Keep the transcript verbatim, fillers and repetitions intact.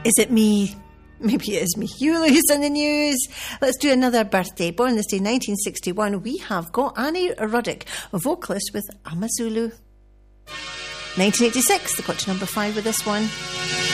Is it me? Maybe it is me. Yuli's in the news. Let's do another birthday. Born this day, nineteen sixty-one, we have got Annie Ruddick, a vocalist with Amazulu. nineteen eighty-six, they got to number five with this one.